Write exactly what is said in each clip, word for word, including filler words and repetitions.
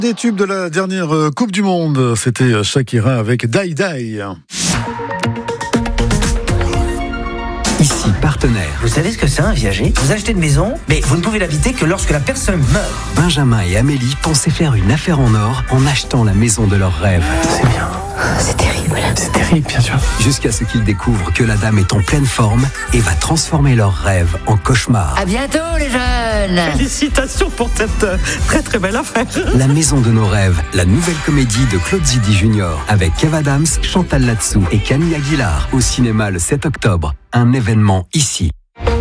Des tubes de la dernière Coupe du Monde, c'était Shakira avec Die Die. Ici, partenaire. Vous savez ce que c'est un viager ? Vous achetez une maison, mais vous ne pouvez l'habiter que lorsque la personne meurt. Benjamin et Amélie pensaient faire une affaire en or en achetant la maison de leurs rêves. C'est bien. C'est terrible. C'est terrible, bien sûr. Jusqu'à ce qu'ils découvrent que la dame est en pleine forme et va transformer leurs rêves en cauchemar. À bientôt, les jeunes. Félicitations pour cette très très belle affaire. La maison de nos rêves, la nouvelle comédie de Claude Zidi Junior avec Kev Adams, Chantal Latsou et Camille Aguilar au cinéma le sept octobre. Un événement ici.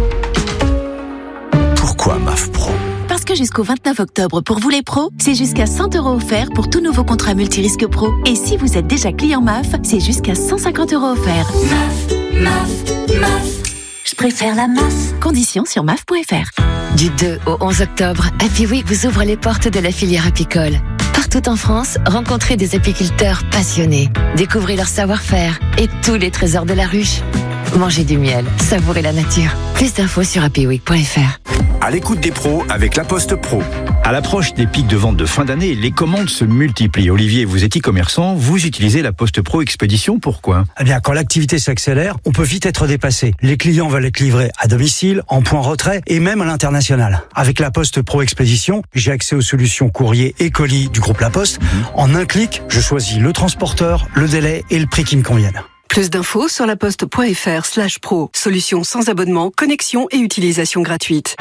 Pourquoi M A F Pro ? Parce que jusqu'au vingt-neuf octobre, pour vous les pros, c'est jusqu'à cent euros offerts pour tout nouveau contrat multirisque pro. Et si vous êtes déjà client M A F, c'est jusqu'à cent cinquante euros offerts. M A F, M A F, M A F. Je préfère la M A F. Conditions sur M A F point F R. Du deux au onze octobre, Happy Week vous ouvre les portes de la filière apicole. Partout en France, rencontrez des apiculteurs passionnés. Découvrez leur savoir-faire et tous les trésors de la ruche. Mangez du miel, savourez la nature. Plus d'infos sur happy week point F R. À l'écoute des pros avec La Poste Pro. À l'approche des pics de vente de fin d'année, les commandes se multiplient. Olivier, vous êtes e-commerçant, vous utilisez La Poste Pro Expédition, pourquoi ? Eh bien, quand l'activité s'accélère, on peut vite être dépassé. Les clients veulent être livrés à domicile, en point retrait et même à l'international. Avec La Poste Pro Expédition, j'ai accès aux solutions courrier et colis du groupe La Poste. Mmh. En un clic, je choisis le transporteur, le délai et le prix qui me conviennent. Plus d'infos sur laposte.fr slash pro. Solution sans abonnement, connexion et utilisation gratuite.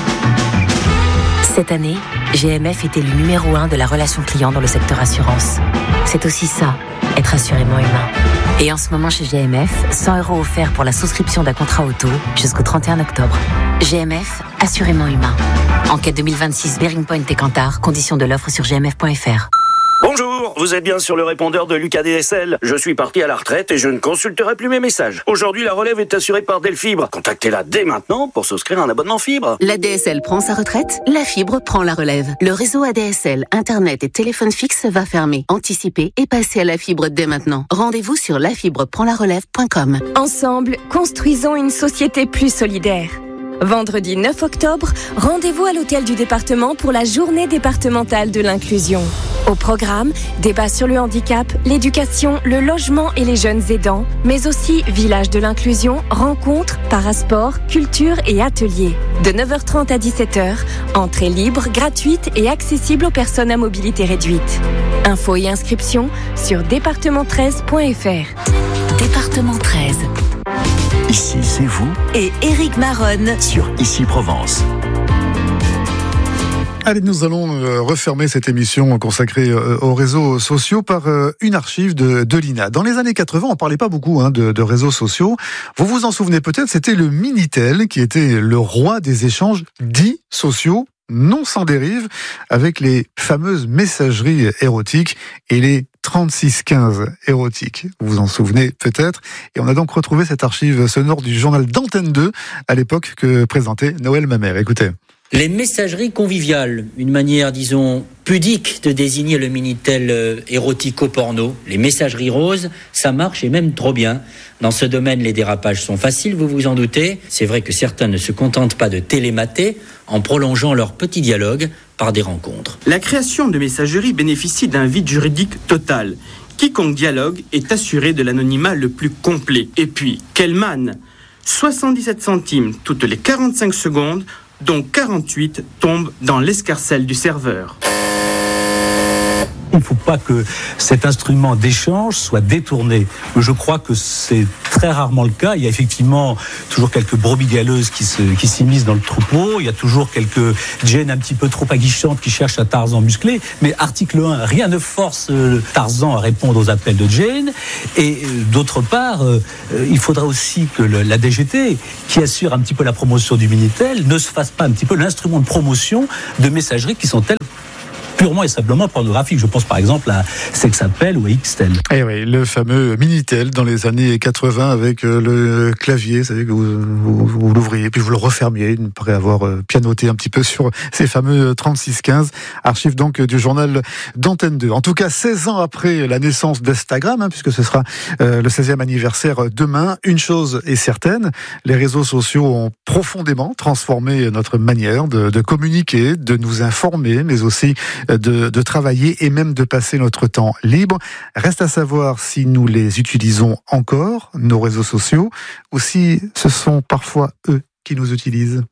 Cette année, G M F est élu numéro un de la relation client dans le secteur assurance. C'est aussi ça, être assurément humain. Et en ce moment chez G M F, cent euros offerts pour la souscription d'un contrat auto jusqu'au trente et un octobre. G M F, assurément humain. Enquête deux mille vingt-six, Bearing Point et Kantar, conditions de l'offre sur g m f point f r. Bonjour, vous êtes bien sur le répondeur de Lucas D S L. Je suis parti à la retraite et je ne consulterai plus mes messages. Aujourd'hui, la relève est assurée par Delfibre. Contactez-la dès maintenant pour souscrire un abonnement fibre. La D S L prend sa retraite, la fibre prend la relève. Le réseau A D S L, Internet et téléphone fixe va fermer. Anticipez et passez à la fibre dès maintenant. Rendez-vous sur la fibre prend la relève point com. Ensemble, construisons une société plus solidaire. Vendredi neuf octobre, rendez-vous à l'hôtel du département pour la journée départementale de l'inclusion. Au programme, débat sur le handicap, l'éducation, le logement et les jeunes aidants, mais aussi village de l'inclusion, rencontres, parasport, culture et ateliers. De neuf heures trente à dix-sept heures, entrée libre, gratuite et accessible aux personnes à mobilité réduite. Infos et inscriptions sur département treize point f r. Département treize. Ici, c'est vous et Éric Maronne sur Ici Provence. Allez, nous allons euh, refermer cette émission consacrée euh, aux réseaux sociaux par euh, une archive de, de l'I N A. Dans les années quatre-vingts, on parlait pas beaucoup hein, de, de réseaux sociaux. Vous vous en souvenez peut-être, c'était le Minitel qui était le roi des échanges dits sociaux, non sans dérive, avec les fameuses messageries érotiques et les trente-six quinze érotiques. Vous vous en souvenez peut-être. Et on a donc retrouvé cette archive sonore du journal d'Antenne deux, à l'époque que présentait Noël Mamère. Écoutez. Les messageries conviviales, une manière, disons, pudique de désigner le Minitel euh, érotico-porno. Les messageries roses, ça marche et même trop bien. Dans ce domaine, les dérapages sont faciles, vous vous en doutez. C'est vrai que certains ne se contentent pas de télémater en prolongeant leur petit dialogue par des rencontres. La création de messageries bénéficie d'un vide juridique total. Quiconque dialogue est assuré de l'anonymat le plus complet. Et puis, quelle manne ! soixante-dix-sept centimes toutes les quarante-cinq secondes, dont quarante-huit tombent dans l'escarcelle du serveur. Il ne faut pas que cet instrument d'échange soit détourné. Je crois que c'est très rarement le cas. Il y a effectivement toujours quelques brebis galeuses qui, se, qui s'immiscent dans le troupeau. Il y a toujours quelques Jane un petit peu trop aguichantes qui cherchent un Tarzan musclé. Mais article un, rien ne force Tarzan à répondre aux appels de Jane. Et d'autre part, euh, il faudra aussi que le, la D G T, qui assure un petit peu la promotion du Minitel, ne se fasse pas un petit peu l'instrument de promotion de messageries qui sont telles purement et simplement pornographique. Je pense par exemple à Sexapel ou à Xtel. Eh oui, le fameux Minitel dans les années quatre-vingts avec le clavier, vous savez que vous, vous, vous l'ouvriez puis vous le refermiez. Il me paraît avoir pianoté un petit peu sur ces fameux trente-six quinze, archives donc du journal d'Antenne deux. En tout cas, seize ans après la naissance d'Instagram, hein, puisque ce sera euh, le seizième anniversaire demain, une chose est certaine, les réseaux sociaux ont profondément transformé notre manière de, de communiquer, de nous informer, mais aussi de, de travailler et même de passer notre temps libre. Reste à savoir si nous les utilisons encore, nos réseaux sociaux, ou si ce sont parfois eux qui nous utilisent.